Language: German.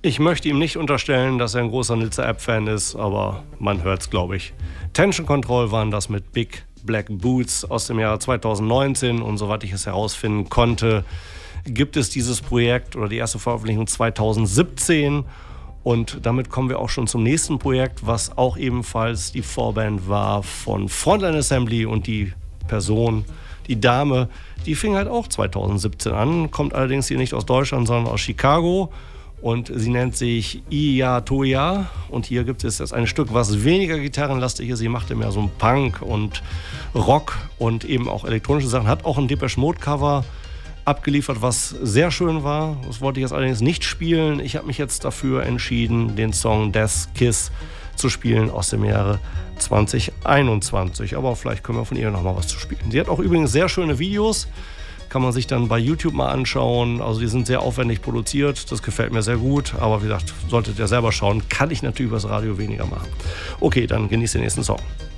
Ich möchte ihm nicht unterstellen, dass er ein großer Nilzer Epp-Fan ist, aber man hört's, glaube ich. Tension Control waren das mit Big Black Boots aus dem Jahr 2019 und soweit ich es herausfinden konnte, gibt es dieses Projekt oder die erste Veröffentlichung 2017 und damit kommen wir auch schon zum nächsten Projekt, was auch ebenfalls die Vorband war von Frontline Assembly und die Person, die Dame, die fing halt auch 2017 an, kommt allerdings hier nicht aus Deutschland, sondern aus Chicago. Und sie nennt sich Iya Toya. Und hier gibt es jetzt ein Stück, was weniger gitarrenlastig ist. Sie machte mehr so ein Punk und Rock und eben auch elektronische Sachen. Hat auch ein Depeche Mode Cover abgeliefert, was sehr schön war. Das wollte ich jetzt allerdings nicht spielen. Ich habe mich jetzt dafür entschieden, den Song Death Kiss zu spielen aus dem Jahre 2021. Aber vielleicht können wir von ihr noch mal was zu spielen. Sie hat auch übrigens sehr schöne Videos. Kann man sich dann bei YouTube mal anschauen. Also die sind sehr aufwendig produziert. Das gefällt mir sehr gut. Aber wie gesagt, solltet ihr selber schauen. Kann ich natürlich übers Radio weniger machen. Okay, dann genießt den nächsten Song.